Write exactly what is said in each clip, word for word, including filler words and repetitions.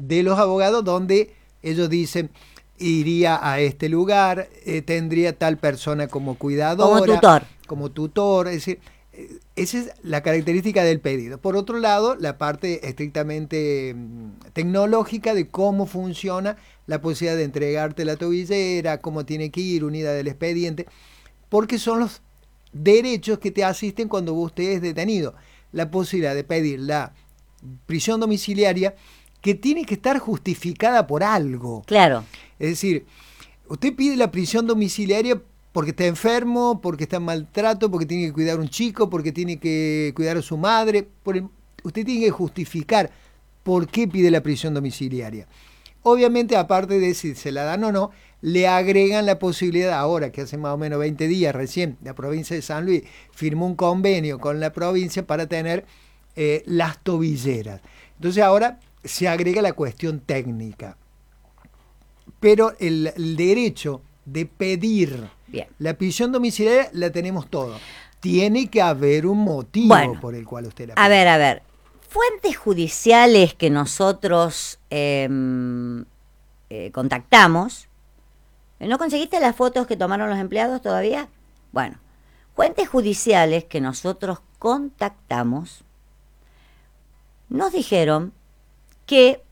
de los abogados donde ellos dicen iría a este lugar, eh, tendría tal persona como cuidadora, como tutor. Como tutor, es decir, eh, esa es la característica del pedido. Por otro lado, la parte estrictamente mm, tecnológica de cómo funciona la posibilidad de entregarte la tobillera, cómo tiene que ir unida del expediente, porque son los derechos que te asisten cuando usted es detenido. La posibilidad de pedir la prisión domiciliaria que tiene que estar justificada por algo. Claro. Es decir, usted pide la prisión domiciliaria porque está enfermo, porque está en maltrato, porque tiene que cuidar a un chico, porque tiene que cuidar a su madre. Por el, usted tiene que justificar por qué pide la prisión domiciliaria. Obviamente, aparte de si se la dan o no, le agregan la posibilidad, ahora que hace más o menos veinte días recién, la provincia de San Luis firmó un convenio con la provincia para tener eh, las tobilleras. Entonces ahora se agrega la cuestión técnica. Pero el, el derecho de pedir Bien. la prisión domiciliaria la tenemos todo. Tiene que haber un motivo bueno, por el cual usted la pide. A ver, a ver. Fuentes judiciales que nosotros eh, eh, contactamos. ¿No conseguiste las fotos que tomaron los empleados todavía? Bueno, fuentes judiciales que nosotros contactamos nos dijeron que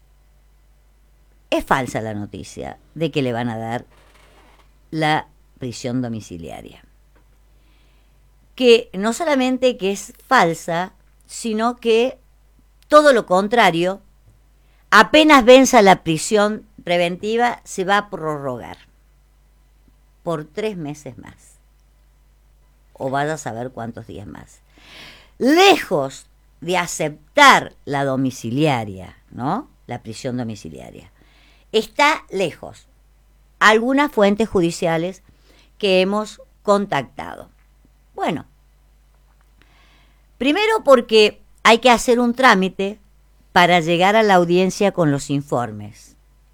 es falsa la noticia de que le van a dar la prisión domiciliaria. Que no solamente que es falsa, sino que todo lo contrario, apenas venza la prisión preventiva, se va a prorrogar por tres meses más. O vaya a saber cuántos días más. Lejos de aceptar la domiciliaria, ¿no? La prisión domiciliaria. Está lejos. Algunas fuentes judiciales que hemos contactado. Bueno, primero porque hay que hacer un trámite para llegar a la audiencia con los informes.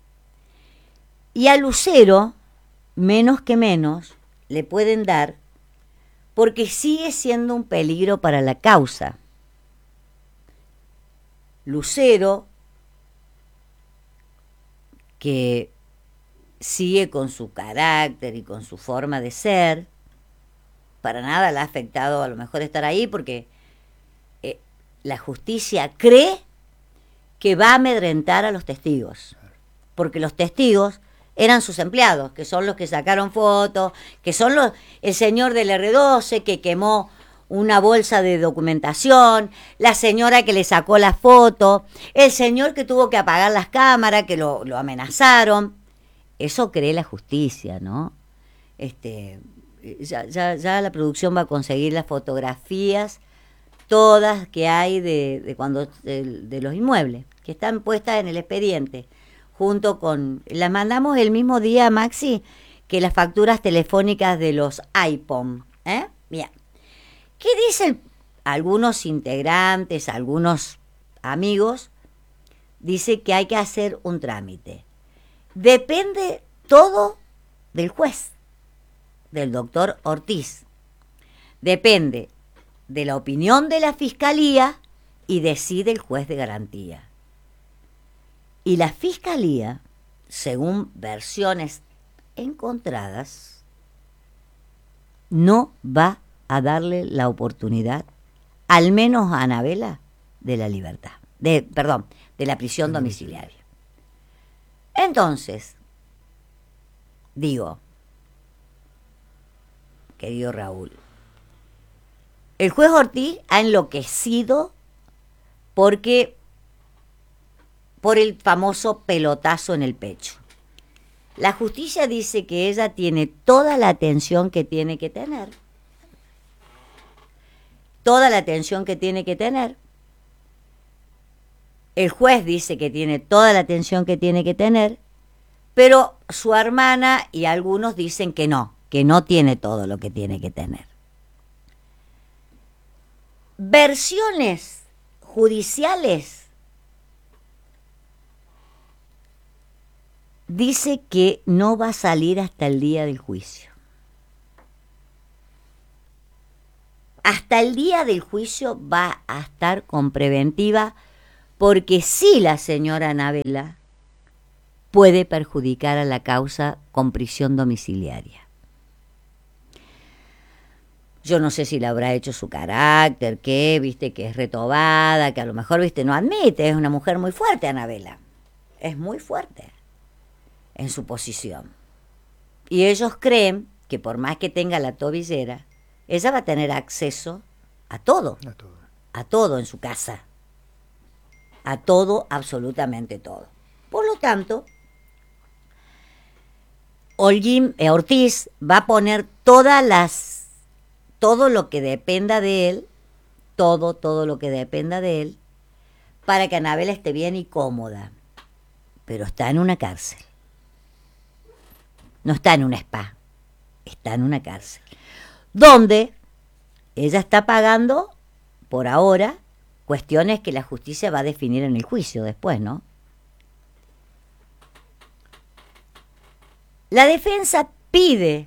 Y a Lucero, menos que menos, le pueden dar porque sigue siendo un peligro para la causa. Lucero, que sigue con su carácter y con su forma de ser, para nada le ha afectado a lo mejor estar ahí porque eh, la justicia cree que va a amedrentar a los testigos, porque los testigos eran sus empleados, que son los que sacaron fotos, que son los, el señor del erre doce que quemó una bolsa de documentación, la señora que le sacó la foto, el señor que tuvo que apagar las cámaras, que lo, lo amenazaron. Eso cree la justicia, ¿no? Este, ya, ya, ya la producción va a conseguir las fotografías todas que hay de, de cuando de, de los inmuebles, que están puestas en el expediente, junto con, las mandamos el mismo día, Maxi, que las facturas telefónicas de los iPhone, ¿eh? Bien. ¿Qué dicen algunos integrantes, algunos amigos? Dice que hay que hacer un trámite. Depende todo del juez, del doctor Ortiz. Depende de la opinión de la fiscalía y decide el juez de garantía. Y la fiscalía, según versiones encontradas, no va a darle la oportunidad, al menos a Anabela, de la libertad, de, perdón, de la prisión domiciliaria. Entonces, digo, querido Raúl, el juez Ortiz ha enloquecido porque por el famoso pelotazo en el pecho. La justicia dice que ella tiene toda la atención que tiene que tener. Toda la atención que tiene que tener. El juez dice que tiene toda la atención que tiene que tener, pero su hermana y algunos dicen que no, que no tiene todo lo que tiene que tener. Versiones judiciales dice que no va a salir hasta el día del juicio. Hasta el día del juicio va a estar con preventiva porque sí la señora Anabela puede perjudicar a la causa con prisión domiciliaria. Yo no sé si le habrá hecho su carácter, que, viste, que es retobada, que a lo mejor, viste, no admite, es una mujer muy fuerte, Anabela. Es muy fuerte en su posición. Y ellos creen que por más que tenga la tobillera, ella va a tener acceso a todo, A todo. a todo en su casa. A todo, absolutamente todo. Por lo tanto, Holguín, eh, Ortiz va a poner todas las, todo lo que dependa de él, todo, todo lo que dependa de él, para que Anabela esté bien y cómoda. Pero está en una cárcel. No está en un spa, está en una cárcel. Donde ella está pagando, por ahora, cuestiones que la justicia va a definir en el juicio después, ¿no? La defensa pide,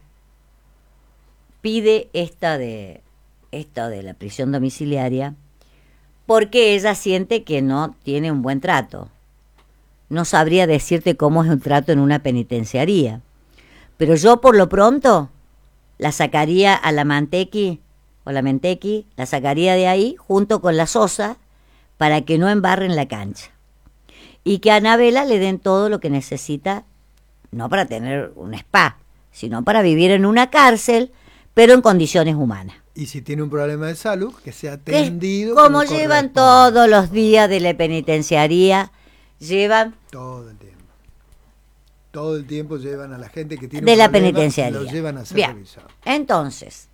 pide esta de, esta de la prisión domiciliaria porque ella siente que no tiene un buen trato. No sabría decirte cómo es un trato en una penitenciaría, pero yo por lo pronto la sacaría a la Mantequi, o la Mentequi, la sacaría de ahí junto con la Sosa para que no embarren la cancha. Y que a Anabela le den todo lo que necesita, no para tener un spa, sino para vivir en una cárcel, pero en condiciones humanas. Y si tiene un problema de salud, que sea atendido. Como llevan todos los días de la penitenciaría, llevan... Todo el tiempo. Todo el tiempo llevan a la gente que tiene de un la problema, penitenciaría. Los llevan a ser Bien. revisados. Entonces,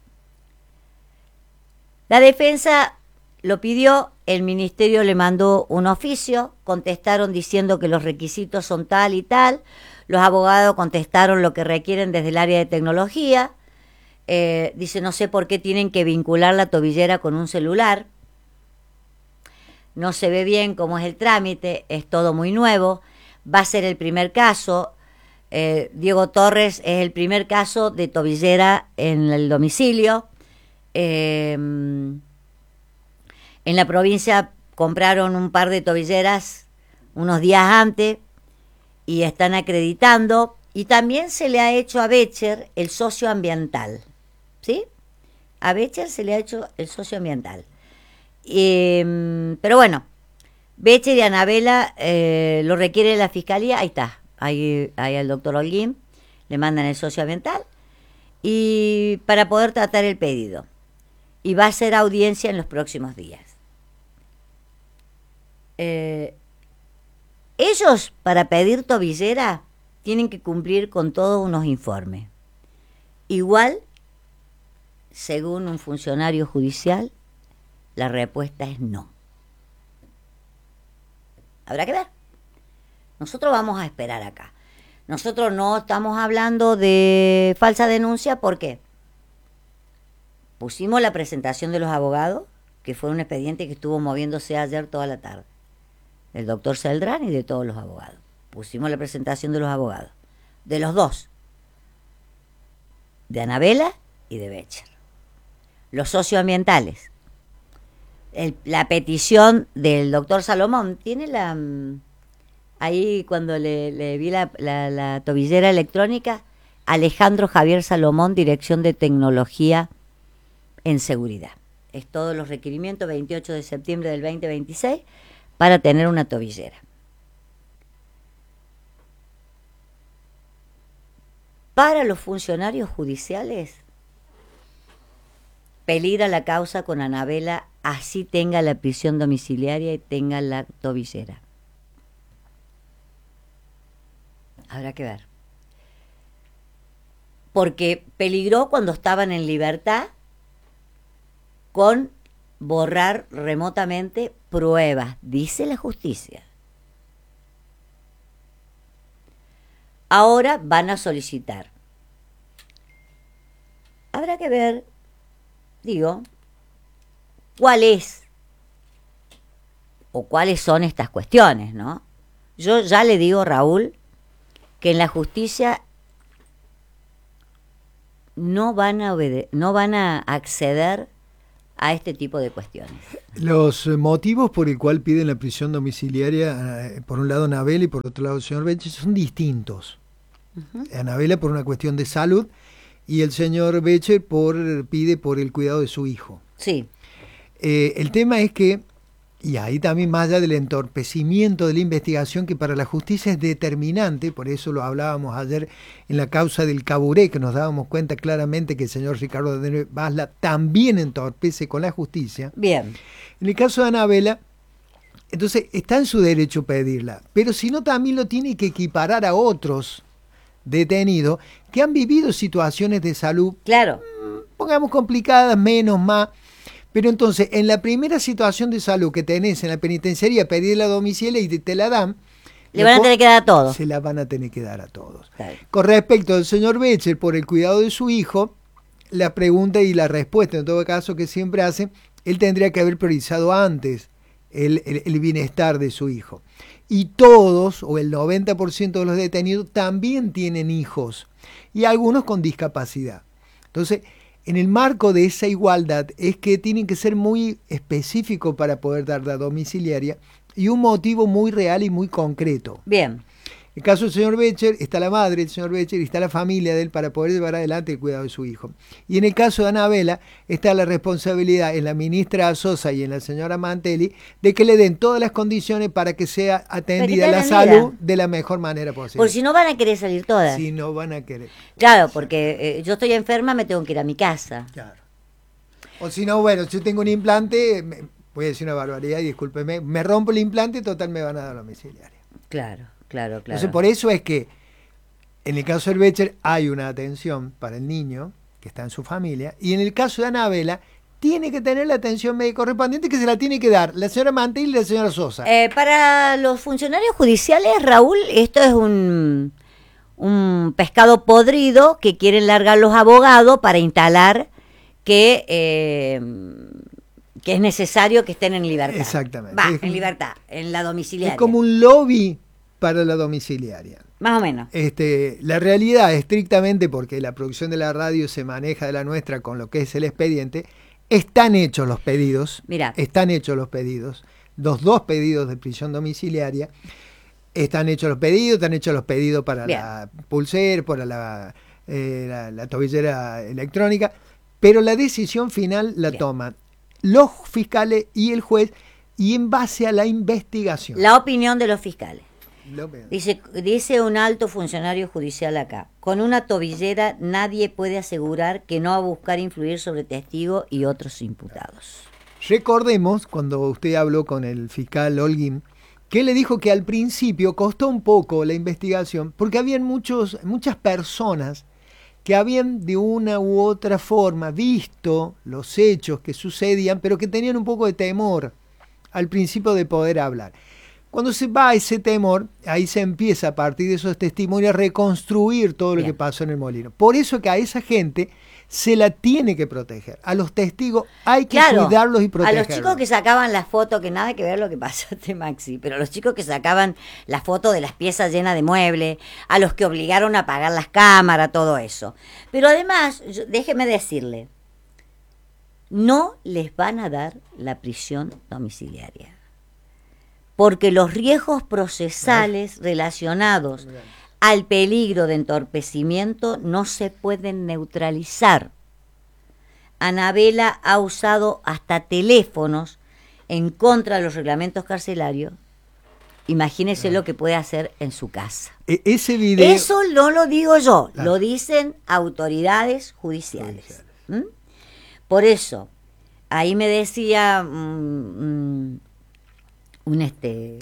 la defensa lo pidió, el ministerio le mandó un oficio, contestaron diciendo que los requisitos son tal y tal, los abogados contestaron lo que requieren desde el área de tecnología, eh, dice no sé por qué tienen que vincular la tobillera con un celular, no se ve bien cómo es el trámite, es todo muy nuevo, va a ser el primer caso, eh, Diego Torres es el primer caso de tobillera en el domicilio. Eh, en la provincia compraron un par de tobilleras unos días antes y están acreditando, y también se le ha hecho a Becher el socio ambiental, ¿sí? A Becher se le ha hecho el socio ambiental. Eh, pero bueno, Becher y Anabela eh, lo requiere la fiscalía, ahí está, ahí, ahí al doctor Holguín le mandan el socio ambiental y para poder tratar el pedido. Y va a ser audiencia en los próximos días. Eh, ellos, para pedir tobillera, tienen que cumplir con todos unos informes. Igual, según un funcionario judicial, la respuesta es no. Habrá que ver. Nosotros vamos a esperar acá. Nosotros no estamos hablando de falsa denuncia, ¿por qué? Pusimos la presentación de los abogados, que fue un expediente que estuvo moviéndose ayer toda la tarde, del doctor Celdrán y de todos los abogados. Pusimos la presentación de los abogados, de los dos, de Anabela y de Becher. Los socioambientales. El, la petición del doctor Salomón, tiene la... Ahí cuando le, le vi la, la, la tobillera electrónica, Alejandro Javier Salomón, Dirección de Tecnología en Seguridad. Es todos los requerimientos, veintiocho de septiembre del veinte veintiséis, para tener una tobillera. Para los funcionarios judiciales, peligra la causa con Anabela, así tenga la prisión domiciliaria y tenga la tobillera. Habrá que ver. Porque peligró cuando estaban en libertad con borrar remotamente pruebas, dice la justicia. Ahora van a solicitar. Habrá que ver, digo, cuál es o cuáles son estas cuestiones, ¿no? Yo ya le digo, Raúl, que en la justicia no van a obede- no van a acceder a este tipo de cuestiones. Los motivos por el cual piden la prisión domiciliaria, eh, por un lado Anabela y por otro lado el señor Becher, son distintos. Uh-huh. Anabela por una cuestión de salud y el señor Becher por, pide por el cuidado de su hijo. Sí. Eh, el tema es que, y ahí también más allá del entorpecimiento de la investigación, que para la justicia es determinante, por eso lo hablábamos ayer en la causa del Caburé, que nos dábamos cuenta claramente que el señor Ricardo de Basla también entorpece con la justicia. Bien. En el caso de Anabela, entonces está en su derecho pedirla, pero si no también lo tiene que equiparar a otros detenidos que han vivido situaciones de salud, claro, pongamos complicadas, menos, más. Pero entonces, en la primera situación de salud que tenés en la penitenciaría, pedir la domicilio y te la dan, le van a tener que dar a todos. Se la van a tener que dar a todos. Claro. Con respecto al señor Becher, por el cuidado de su hijo, la pregunta y la respuesta, en todo caso, que siempre hace, él tendría que haber priorizado antes el, el, el bienestar de su hijo. Y todos, o el noventa por ciento de los detenidos, también tienen hijos, y algunos con discapacidad. Entonces, en el marco de esa igualdad es que tienen que ser muy específicos para poder dar la domiciliaria y un motivo muy real y muy concreto. Bien. En el caso del señor Becher, está la madre del señor Becher y está la familia de él para poder llevar adelante el cuidado de su hijo. Y en el caso de Anabela, está la responsabilidad en la ministra Sosa y en la señora Mantelli de que le den todas las condiciones para que sea atendida la salud de la mejor manera posible. Porque si no van a querer salir todas. Si no van a querer. Claro, porque eh, yo estoy enferma, me tengo que ir a mi casa. Claro. O si no, bueno, si yo tengo un implante, me, voy a decir una barbaridad y discúlpeme, me rompo el implante, total me van a dar domiciliaria. Claro. Claro, claro. Entonces, por eso es que en el caso del Becher hay una atención para el niño que está en su familia, y en el caso de Anabela tiene que tener la atención médica correspondiente que se la tiene que dar la señora Mantel y la señora Sosa. Eh, para los funcionarios judiciales, Raúl, esto es un, un pescado podrido que quieren largar los abogados para instalar que... Eh, que es necesario que estén en libertad. Exactamente. Va, es, en libertad, en la domiciliaria. Es como un lobby para la domiciliaria. Más o menos. Este, la realidad, estrictamente, porque la producción de la radio se maneja de la nuestra con lo que es el expediente, están hechos los pedidos. Mirá. Están hechos los pedidos. Los dos pedidos de prisión domiciliaria. Están hechos los pedidos, están hechos los pedidos para Bien. la pulsera, para la, eh, la, la tobillera electrónica, pero la decisión final la Bien. toman los fiscales y el juez, y en base a la investigación. La opinión de los fiscales. Dice, dice un alto funcionario judicial acá, con una tobillera nadie puede asegurar que no va a buscar influir sobre testigos y otros imputados. Recordemos, cuando usted habló con el fiscal Holguín, que le dijo que al principio costó un poco la investigación, porque habían muchos, muchas personas que habían de una u otra forma visto los hechos que sucedían, pero que tenían un poco de temor al principio de poder hablar. Cuando se va ese temor, ahí se empieza a partir de esos testimonios a reconstruir todo Bien. lo que pasó en el molino. Por eso que a esa gente se la tiene que proteger. A los testigos hay que claro, cuidarlos y protegerlos. A los chicos que sacaban la foto, que nada que ver lo que pasaste, Maxi, pero a los chicos que sacaban la foto de las piezas llenas de muebles, a los que obligaron a apagar las cámaras, todo eso. Pero además, yo, déjeme decirle, no les van a dar la prisión domiciliaria. Porque los riesgos procesales relacionados al peligro de entorpecimiento no se pueden neutralizar. Anabela ha usado hasta teléfonos en contra de los reglamentos carcelarios. Imagínese no. lo que puede hacer en su casa. E- ese video... Eso no lo digo yo, claro. lo dicen autoridades judiciales. ¿Mm? Por eso, ahí me decía... Mmm, un este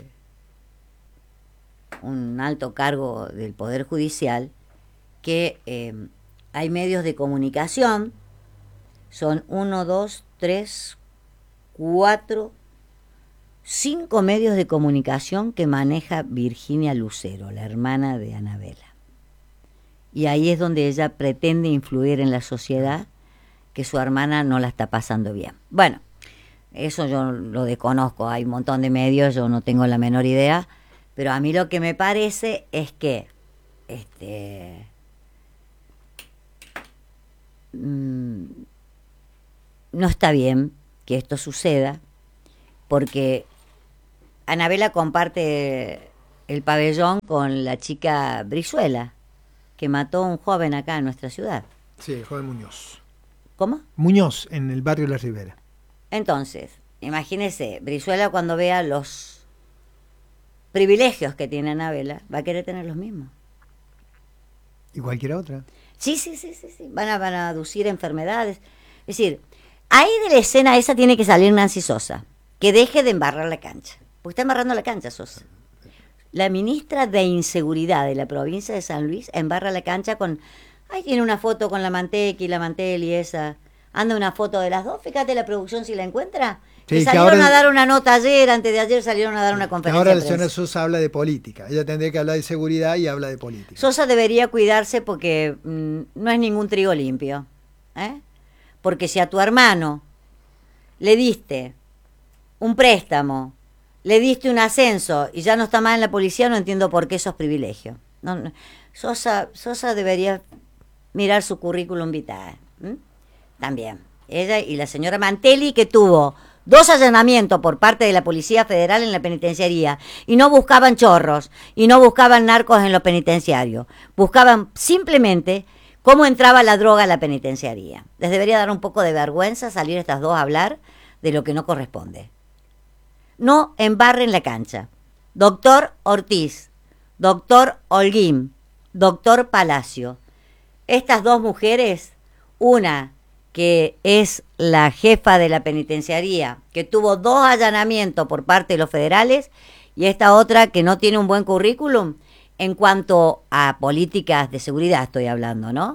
un alto cargo del Poder Judicial que eh, hay medios de comunicación, son uno, dos, tres, cuatro, cinco medios de comunicación que maneja Virginia Lucero, la hermana de Anabela. Y ahí es donde ella pretende influir en la sociedad que su hermana no la está pasando bien. Bueno, eso yo lo desconozco, hay un montón de medios, yo no tengo la menor idea, pero a mí lo que me parece es que este mmm, no está bien que esto suceda, porque Anabela comparte el pabellón con la chica Brizuela, que mató a un joven acá en nuestra ciudad. Sí, el joven Muñoz. ¿Cómo? Muñoz, en el barrio La Ribera. Entonces, imagínese, Brizuela cuando vea los privilegios que tiene Anabela, va a querer tener los mismos. Y cualquier otra. Sí, sí, sí, sí, sí. Van a, van a aducir enfermedades. Es decir, ahí de la escena esa tiene que salir Nancy Sosa, que deje de embarrar la cancha. Porque está embarrando la cancha, Sosa. La ministra de Inseguridad de la provincia de San Luis embarra la cancha con... Ahí tiene una foto con la Mantequi, la Mantelli esa. Anda una foto de las dos. Fíjate la producción si la encuentra. Sí, que salieron que ahora, a dar una nota ayer, antes de ayer salieron a dar una conferencia. Ahora la de prensa. señora Sosa habla de política. Ella tendría que hablar de seguridad y habla de política. Sosa debería cuidarse porque mmm, no es ningún trigo limpio. ¿eh? Porque si a tu hermano le diste un préstamo, le diste un ascenso y ya no está más en la policía, no entiendo por qué esos privilegios. No, no. Sosa, Sosa debería mirar su currículum vitae. ¿m? También. Ella y la señora Mantelli, que tuvo dos allanamientos por parte de la Policía Federal en la penitenciaría y no buscaban chorros y no buscaban narcos en los penitenciarios. Buscaban simplemente cómo entraba la droga a la penitenciaría. Les debería dar un poco de vergüenza salir estas dos a hablar de lo que no corresponde. No embarren la cancha. Doctor Ortiz, doctor Holguín, doctor Palacio. Estas dos mujeres, una que es la jefa de la penitenciaría, que tuvo dos allanamientos por parte de los federales, y esta otra que no tiene un buen currículum, en cuanto a políticas de seguridad estoy hablando, ¿no?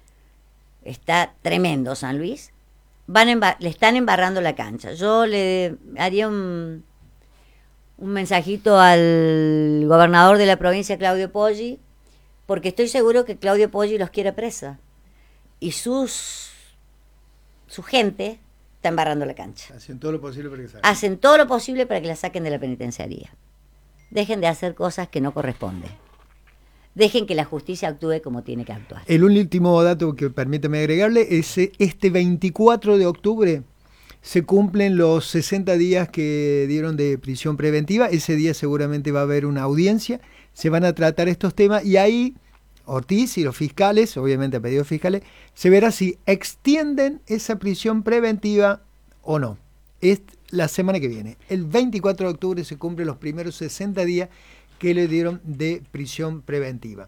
Está tremendo San Luis. Van embar- le están embarrando la cancha. Yo le haría un... un mensajito al gobernador de la provincia, Claudio Poggi, porque estoy seguro que Claudio Poggi los quiere presa. Y sus su gente está embarrando la cancha. Hacen todo lo posible para que salga. Hacen todo lo posible para que la saquen de la penitenciaría. Dejen de hacer cosas que no corresponden. Dejen que la justicia actúe como tiene que actuar. El último dato que permítame agregarle es este veinticuatro de octubre se cumplen los sesenta días que dieron de prisión preventiva. Ese día seguramente va a haber una audiencia, se van a tratar estos temas y ahí Ortiz y los fiscales, obviamente a pedido de fiscales, se verá si extienden esa prisión preventiva o no. Es la semana que viene. El veinticuatro de octubre se cumplen los primeros sesenta días que le dieron de prisión preventiva.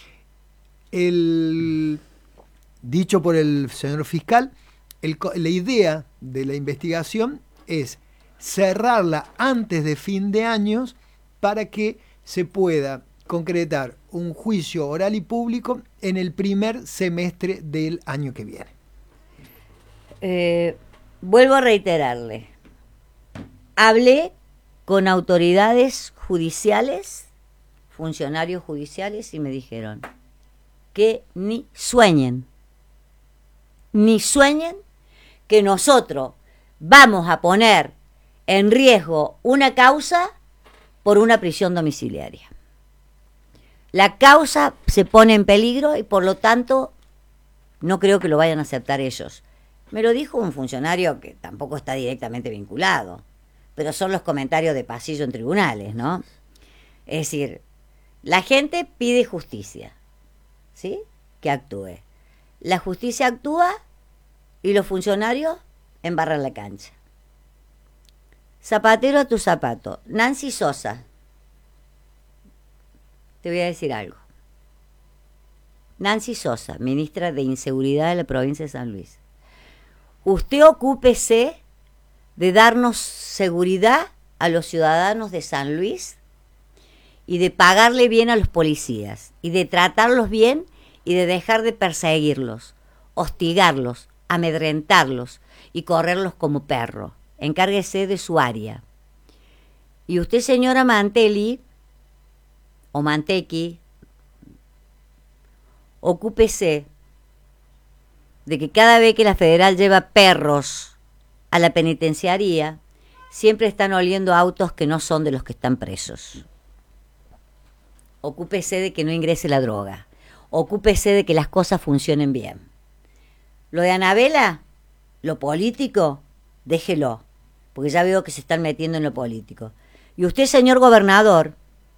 El, dicho por el señor fiscal, el, la idea de la investigación es cerrarla antes de fin de años para que se pueda concretar un juicio oral y público en el primer semestre del año que viene. Eh, vuelvo a reiterarle. Hablé con autoridades judiciales, funcionarios judiciales, y me dijeron que ni sueñen, ni sueñen que nosotros vamos a poner en riesgo una causa por una prisión domiciliaria. La causa se pone en peligro y por lo tanto no creo que lo vayan a aceptar ellos. Me lo dijo un funcionario que tampoco está directamente vinculado, pero son los comentarios de pasillo en tribunales, ¿no? Es decir, la gente pide justicia, ¿sí? Que actúe. La justicia actúa y los funcionarios embarran la cancha. Zapatero a tu zapato. Nancy Sosa. Te voy a decir algo. Nancy Sosa, ministra de Inseguridad de la provincia de San Luis. Usted ocúpese de darnos seguridad a los ciudadanos de San Luis y de pagarle bien a los policías y de tratarlos bien y de dejar de perseguirlos, hostigarlos, amedrentarlos y correrlos como perro. Encárguese de su área. Y usted, señora Mantelli, o Mantequi, ocúpese de que cada vez que la federal lleva perros a la penitenciaría, siempre están oliendo autos que no son de los que están presos. Ocúpese de que no ingrese la droga. Ocúpese de que las cosas funcionen bien. Lo de Anabela, lo político, déjelo, porque ya veo que se están metiendo en lo político. Y usted, señor gobernador,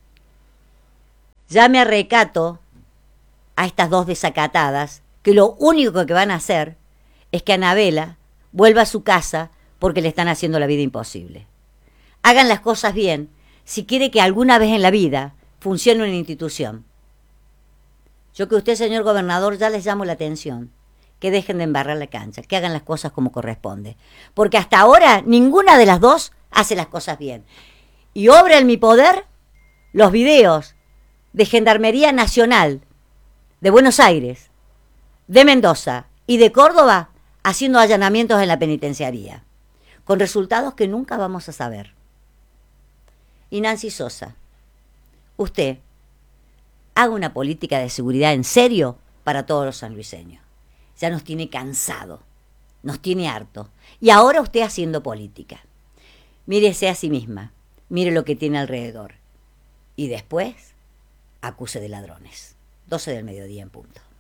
llame a recato a estas dos desacatadas, que lo único que van a hacer es que Anabela vuelva a su casa porque le están haciendo la vida imposible. Hagan las cosas bien si quiere que alguna vez en la vida funcione una institución. Yo que usted, señor gobernador, ya les llamo la atención, que dejen de embarrar la cancha, que hagan las cosas como corresponde. Porque hasta ahora ninguna de las dos hace las cosas bien. Y obra en mi poder los videos de Gendarmería Nacional de Buenos Aires, de Mendoza y de Córdoba haciendo allanamientos en la penitenciaría, con resultados que nunca vamos a saber. Y Nancy Sosa, usted haga una política de seguridad en serio para todos los sanluiseños. Ya nos tiene cansado, nos tiene harto. Y ahora usted haciendo política. Mírese a sí misma, mire lo que tiene alrededor. Y después, acuse de ladrones. doce del mediodía en punto.